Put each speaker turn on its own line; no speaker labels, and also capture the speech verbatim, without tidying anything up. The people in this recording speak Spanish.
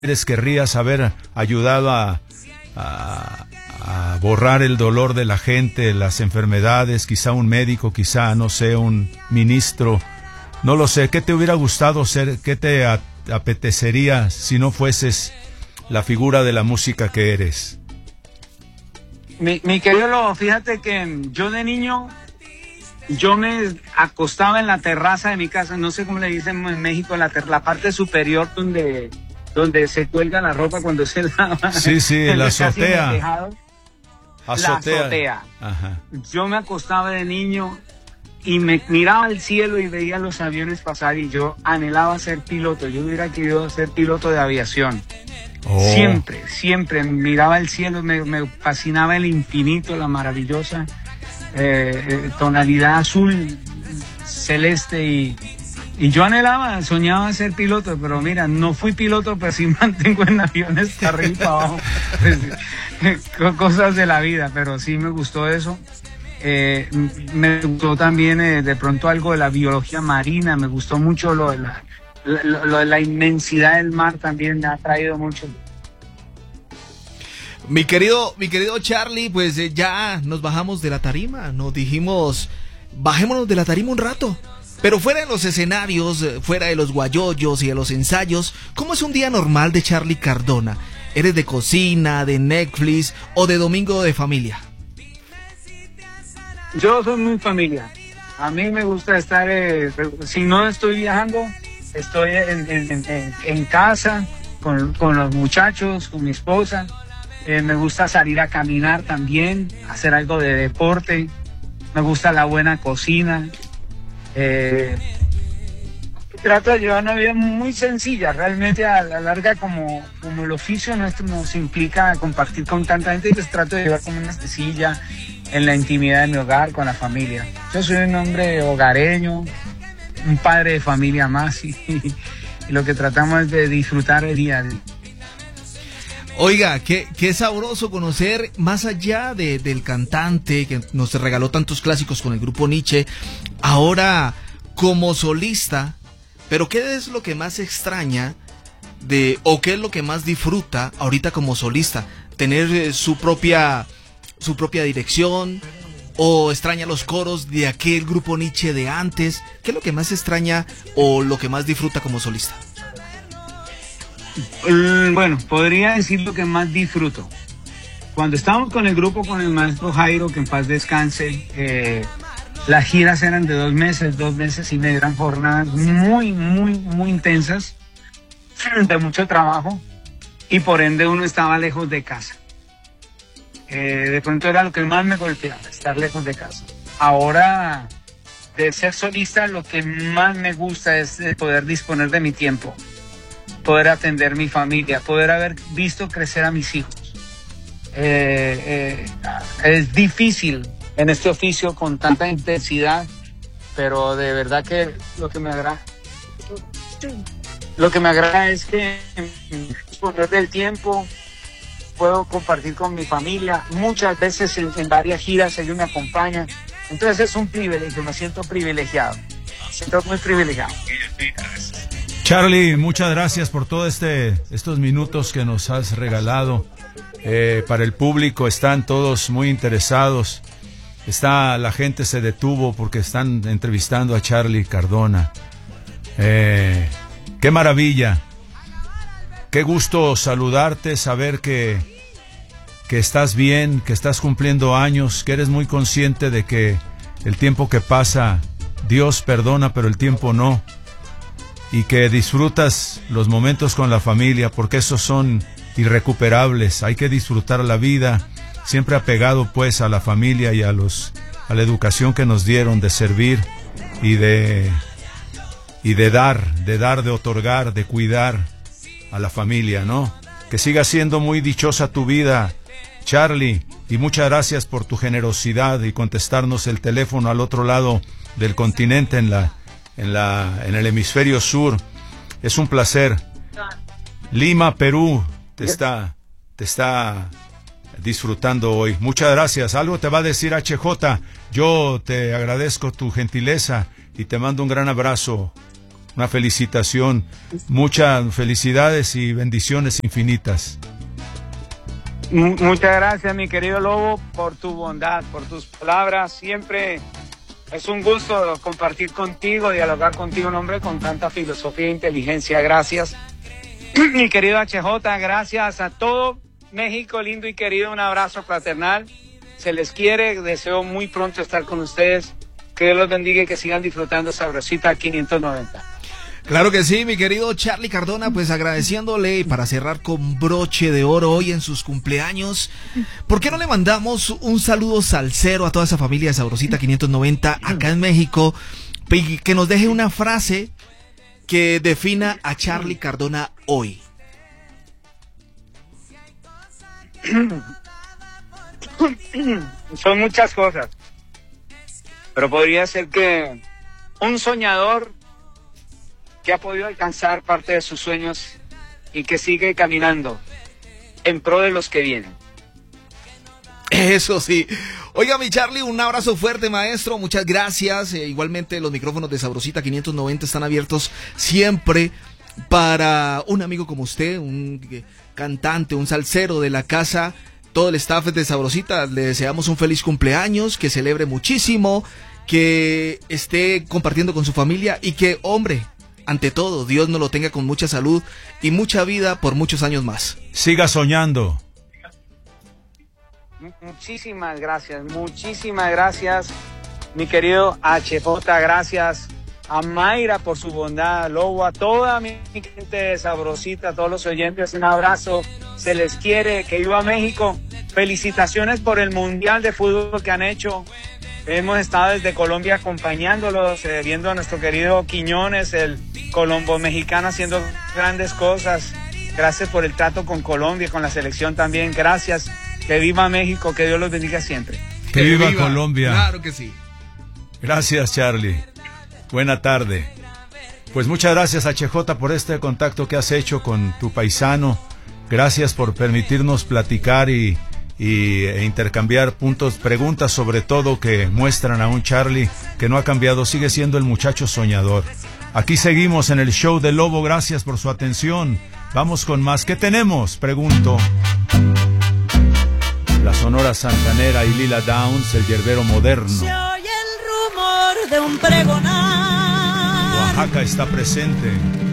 querrías haber ayudado a, a, a borrar el dolor de la gente, las enfermedades, quizá un médico, quizá, no sé, un ministro, no lo sé. ¿Qué te hubiera gustado ser? ¿Qué te a, apetecería si no fueses la figura de la música que eres?
Mi, mi querido Lobo, fíjate que yo de niño, yo me acostaba en la terraza de mi casa, no sé cómo le dicen en México, la, ter, la parte superior donde... donde se cuelga la ropa cuando se lava.
Sí, sí, la azotea.
Azotea. La azotea. Ajá. Yo me acostaba de niño y me miraba al cielo y veía los aviones pasar y yo anhelaba ser piloto. Yo hubiera querido ser piloto de aviación. Oh. Siempre, siempre miraba el cielo, me, me fascinaba el infinito, la maravillosa eh, tonalidad azul, celeste y... Y yo anhelaba, soñaba ser piloto, pero mira, no fui piloto, pero sí mantengo en aviones para arriba y para abajo. Pues, cosas de la vida, pero sí me gustó eso. Eh, me gustó también eh, de pronto algo de la biología marina, me gustó mucho lo de la, lo, lo de la inmensidad del mar, también me ha traído mucho.
Mi querido, mi querido Charly, pues eh, ya nos bajamos de la tarima, nos dijimos, bajémonos de la tarima un rato. Pero fuera de los escenarios, fuera de los guayoyos y de los ensayos, ¿cómo es un día normal de Charly Cardona? ¿Eres de cocina, de Netflix o de domingo de familia?
Yo soy muy familia. A mí me gusta estar, eh, si no estoy viajando, estoy en, en, en, en casa con, con los muchachos, con mi esposa. Eh, me gusta salir a caminar también, hacer algo de deporte. Me gusta la buena cocina. Eh, trato de llevar una vida muy sencilla, realmente a la larga como, como el oficio nuestro nos implica compartir con tanta gente, pues trato de llevar como una sencilla en la intimidad de mi hogar, con la familia. Yo soy un hombre hogareño, un padre de familia más y, y, y lo que tratamos es de disfrutar el día a día.
Oiga, qué, qué sabroso conocer, más allá de, del cantante que nos regaló tantos clásicos con el grupo Nietzsche, ahora como solista, pero ¿qué es lo que más extraña de, o qué es lo que más disfruta ahorita como solista? ¿Tener eh, su propia, su propia dirección o extraña los coros de aquel grupo Nietzsche de antes? ¿Qué es lo que más extraña o lo que más disfruta como solista?
Bueno, podría decir lo que más disfruto. Cuando estábamos con el grupo, con el maestro Jairo, que en paz descanse, eh, las giras eran de dos meses, dos meses y medio, eran jornadas muy, muy, muy intensas, de mucho trabajo, y por ende uno estaba lejos de casa. Eh, de pronto era lo que más me golpeaba, estar lejos de casa. Ahora, de ser solista, lo que más me gusta es poder disponer de mi tiempo, poder atender mi familia, poder haber visto crecer a mis hijos. Eh, eh, es difícil en este oficio con tanta intensidad, pero de verdad que lo que me agrada, lo que me agrada es que disponer del tiempo, puedo compartir con mi familia, muchas veces en, en varias giras ellos me acompañan, entonces es un privilegio, me siento privilegiado, me siento muy privilegiado.
Charly, muchas gracias por todos este, estos minutos que nos has regalado. Eh, para el público están todos muy interesados. Está, la gente se detuvo porque están entrevistando a Charly Cardona. Eh, ¡Qué maravilla! Qué gusto saludarte, saber que, que estás bien, que estás cumpliendo años, que eres muy consciente de que el tiempo que pasa, Dios perdona, pero el tiempo no. Y que disfrutas los momentos con la familia, porque esos son irrecuperables. Hay que disfrutar la vida, siempre apegado pues a la familia y a los a la educación que nos dieron de servir y de y de dar, de dar, de otorgar, de cuidar a la familia, ¿no? Que siga siendo muy dichosa tu vida, Charly, y muchas gracias por tu generosidad y contestarnos el teléfono al otro lado del continente en la En, la, en el hemisferio sur. Es un placer. Lima, Perú, te está, te está disfrutando hoy. Muchas gracias. Algo te va a decir H J. Yo te agradezco tu gentileza y te mando un gran abrazo. una felicitación. Muchas felicidades y bendiciones infinitas.
Muchas gracias, mi querido Lobo, por tu bondad, por tus palabras. Siempre es un gusto compartir contigo, dialogar contigo, un hombre con tanta filosofía e inteligencia. Gracias. Mi querido H J, gracias a todo México lindo y querido. Un abrazo fraternal. Se les quiere. Deseo muy pronto estar con ustedes. Que Dios los bendiga y que sigan disfrutando Sabrosita quinientos noventa.
Claro que sí, mi querido Charly Cardona, pues agradeciéndole, y para cerrar con broche de oro hoy en sus cumpleaños, ¿por qué no le mandamos un saludo salsero a toda esa familia de Sabrosita quinientos noventa acá en México, y que nos deje una frase que defina a Charly Cardona hoy?
Son muchas cosas, pero podría ser que un soñador que ha podido alcanzar parte de sus sueños y que sigue caminando en pro de los que vienen.
Eso sí. Oiga, mi Charly, un abrazo fuerte, maestro. Muchas gracias. Eh, igualmente los micrófonos de Sabrosita quinientos noventa están abiertos siempre para un amigo como usted, un eh, cantante, un salsero de la casa. Todo el staff de Sabrosita, le deseamos un feliz cumpleaños, que celebre muchísimo, que esté compartiendo con su familia y que, hombre, ante todo, Dios nos lo tenga con mucha salud y mucha vida por muchos años más.
Siga soñando.
Muchísimas gracias, muchísimas gracias, mi querido H J, gracias a Mayra por su bondad, Lobo, a toda mi gente de Sabrosita, a todos los oyentes, un abrazo, se les quiere, que viva México, felicitaciones por el Mundial de Fútbol que han hecho. Hemos estado desde Colombia acompañándolos, eh, viendo a nuestro querido Quiñones, el colombo mexicano, haciendo grandes cosas. Gracias por el trato con Colombia, con la selección también. Gracias. Que viva México, que Dios los bendiga siempre.
Que, que viva, viva Colombia.
Claro que sí.
Gracias, Charly. Buena tarde. Pues muchas gracias, H J, por este contacto que has hecho con tu paisano. Gracias por permitirnos platicar y... y e intercambiar puntos, preguntas sobre todo que muestran a un Charly que no ha cambiado, sigue siendo el muchacho soñador. Aquí seguimos en el show de Lobo, gracias por su atención. Vamos con más. ¿Qué tenemos? Pregunto. La Sonora Santanera y Lila Downs, el yerbero moderno.
Se oye el rumor de un pregonar.
Oaxaca está presente.